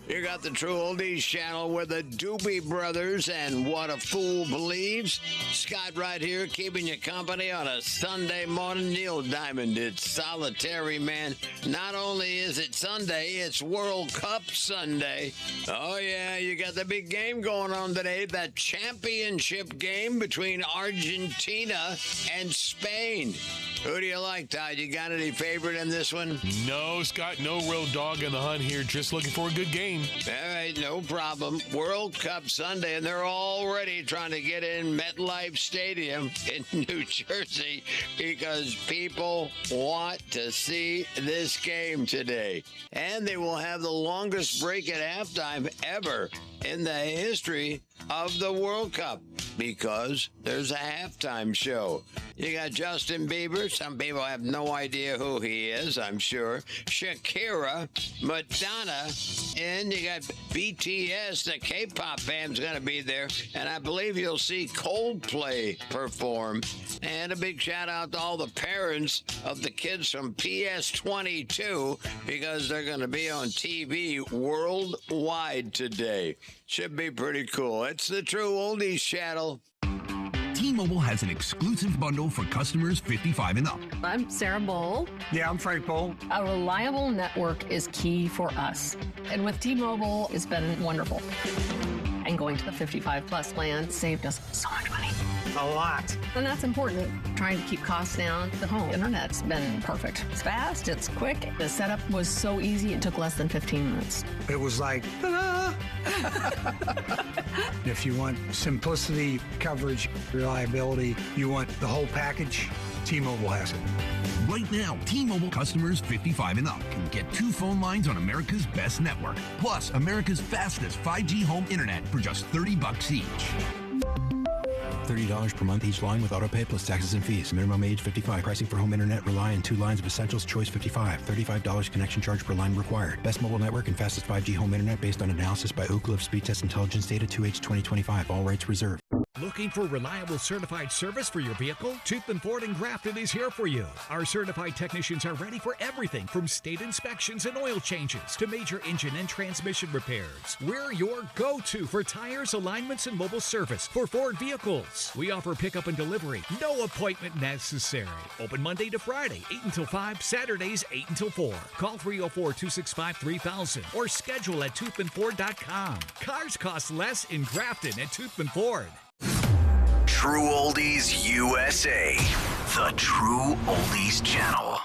You got the True Oldies channel with the Doobie Brothers and What a Fool Believes. Scott right here keeping you company on a Sunday morning. Neil Diamond, it's solitary, man. Not only is it Sunday, it's World Cup Sunday. Oh, yeah, you got the big game going on today, that championship game between Argentina and Spain. Who do you like, Todd? You got any favorite in this one? No, Scott, no real dog in the hunt here. Just looking for a good game. All right, no problem. World Cup Sunday, and they're already trying to get in MetLife Stadium in New Jersey because people want to see this game today. And they will have the longest break at halftime ever in the history of the World Cup because there's a halftime show. You got Justin Bieber. Some people have no idea who he is, I'm sure. Shakira, Madonna, and you got BTS, the K-pop band's going to be there. And I believe you'll see Coldplay perform. And a big shout out to all the parents of the kids from PS22 because they're going to be on TV worldwide today. Should be pretty cool. It's the True Oldies channel. T-Mobile has an exclusive bundle for customers 55 and up. I'm Sarah Bowl. Yeah, I'm Frank Bowl. A reliable network is key for us. And with T-Mobile, it's been wonderful. And going to the 55 plus plan saved us so much money. A lot. And that's important. Trying to keep costs down. The home internet's been perfect. It's fast, it's quick. The setup was so easy, it took less than 15 minutes. It was like, ta-da! If you want simplicity, coverage, reliability, you want the whole package, T-Mobile has it. Right now, T-Mobile customers 55 and up can get 2 phone lines on America's best network, plus America's fastest 5G home internet for just $30 each. $30 per month each line with autopay plus taxes and fees. Minimum age 55. Pricing for home internet rely on 2 lines of Essentials Choice 55. $35 connection charge per line required. Best mobile network and fastest 5G home internet based on analysis by Ookla of Speed Test Intelligence Data 2H 2025. All rights reserved. Looking for reliable certified service for your vehicle? Toothman Ford in Grafton is here for you. Our certified technicians are ready for everything from state inspections and oil changes to major engine and transmission repairs. We're your go-to for tires, alignments, and mobile service for Ford vehicles. We offer pickup and delivery. No appointment necessary. Open Monday to Friday, 8 until 5, Saturdays, 8 until 4. Call 304-265-3000 or schedule at toothmanford.com. Cars cost less in Grafton at Toothman Ford. True Oldies USA, the True Oldies channel.